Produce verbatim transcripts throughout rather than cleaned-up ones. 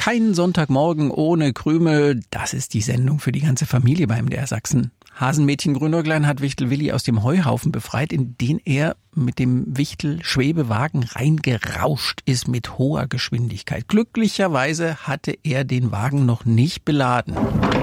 Kein Sonntagmorgen ohne Krümel. Das ist die Sendung für die ganze Familie bei M D R Sachsen. Hasenmädchen Grünäuglein hat Wichtel Willi aus dem Heuhaufen befreit, in den er mit dem Wichtel-Schwebewagen reingerauscht ist mit hoher Geschwindigkeit. Glücklicherweise hatte er den Wagen noch nicht beladen.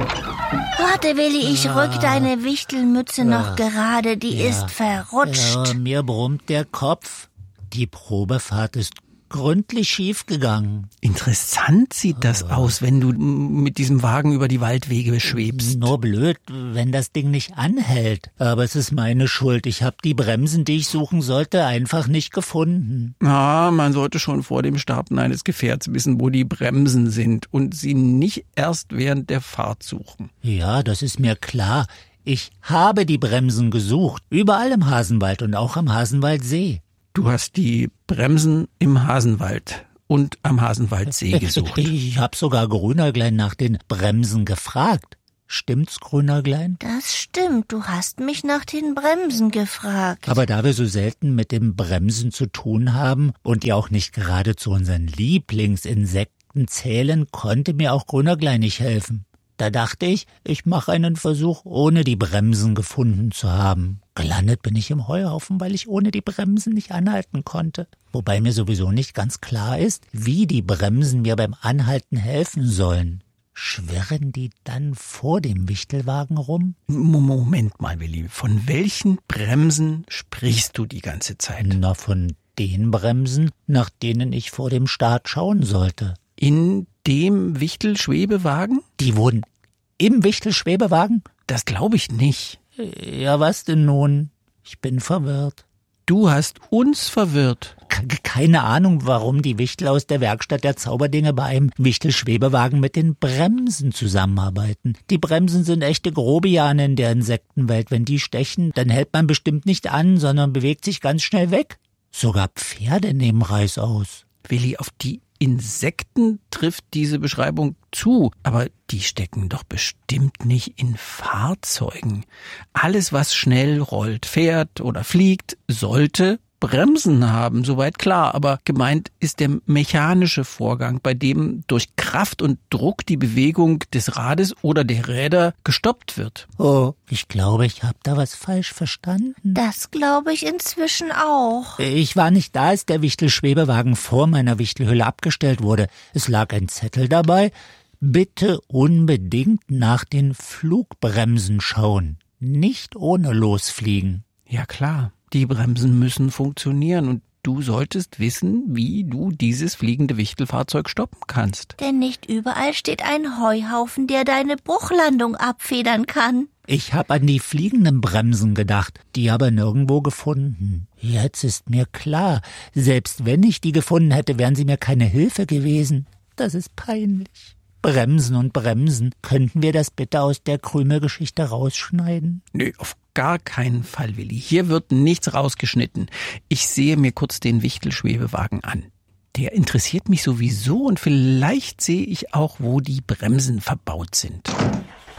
Warte, Willi, ich Ah. rück deine Wichtelmütze noch Ah. gerade, die Ja. ist verrutscht. Ja, mir brummt der Kopf. Die Probefahrt ist gründlich schief gegangen. Interessant sieht das aus, wenn du mit diesem Wagen über die Waldwege schwebst. Nur blöd, wenn das Ding nicht anhält. Aber es ist meine Schuld. Ich habe die Bremsen, die ich suchen sollte, einfach nicht gefunden. Ah, man sollte schon vor dem Starten eines Gefährts wissen, wo die Bremsen sind und sie nicht erst während der Fahrt suchen. Ja, das ist mir klar. Ich habe die Bremsen gesucht. Überall im Hasenwald und auch am Hasenwaldsee. Du hast die Bremsen im Hasenwald und am Hasenwaldsee gesucht. Ich habe sogar Grünäuglein nach den Bremsen gefragt. Stimmt's, Grünäuglein? Das stimmt, du hast mich nach den Bremsen gefragt. Aber da wir so selten mit dem Bremsen zu tun haben und die auch nicht gerade zu unseren Lieblingsinsekten zählen, konnte mir auch Grünäuglein nicht helfen. Da dachte ich, ich mache einen Versuch, ohne die Bremsen gefunden zu haben. Gelandet bin ich im Heuhaufen, weil ich ohne die Bremsen nicht anhalten konnte. Wobei mir sowieso nicht ganz klar ist, wie die Bremsen mir beim Anhalten helfen sollen. Schwirren die dann vor dem Wichtelwagen rum? Moment mal, Willi, von welchen Bremsen sprichst du die ganze Zeit? Na, von den Bremsen, nach denen ich vor dem Start schauen sollte. In dem Wichtel-Schwebewagen? Die wurden im Wichtel-Schwebewagen? Das glaube ich nicht. Ja, was denn nun? Ich bin verwirrt. Du hast uns verwirrt. K- Keine Ahnung, warum die Wichtel aus der Werkstatt der Zauberdinge bei einem Wichtel-Schwebewagen mit den Bremsen zusammenarbeiten. Die Bremsen sind echte Grobiane in der Insektenwelt. Wenn die stechen, dann hält man bestimmt nicht an, sondern bewegt sich ganz schnell weg. Sogar Pferde nehmen Reißaus. Willi, auf die Insekten trifft diese Beschreibung zu, aber die stecken doch bestimmt nicht in Fahrzeugen. Alles, was schnell rollt, fährt oder fliegt, sollte Bremsen haben, soweit klar, aber gemeint ist der mechanische Vorgang, bei dem durch Kraft und Druck die Bewegung des Rades oder der Räder gestoppt wird. Oh, ich glaube, ich habe da was falsch verstanden. Das glaube ich inzwischen auch. Ich war nicht da, als der Wichtel-Schwebewagen vor meiner Wichtelhülle abgestellt wurde. Es lag ein Zettel dabei. Bitte unbedingt nach den Flugbremsen schauen. Nicht ohne losfliegen. Ja klar, die Bremsen müssen funktionieren und du solltest wissen, wie du dieses fliegende Wichtelfahrzeug stoppen kannst. Denn nicht überall steht ein Heuhaufen, der deine Bruchlandung abfedern kann. Ich habe an die fliegenden Bremsen gedacht, die aber nirgendwo gefunden. Jetzt ist mir klar, selbst wenn ich die gefunden hätte, wären sie mir keine Hilfe gewesen. Das ist peinlich. Bremsen und Bremsen. Könnten wir das bitte aus der Krümelgeschichte rausschneiden? Nö, auf gar keinen Fall, Willi. Hier wird nichts rausgeschnitten. Ich sehe mir kurz den Wichtel-Schwebewagen an. Der interessiert mich sowieso und vielleicht sehe ich auch, wo die Bremsen verbaut sind.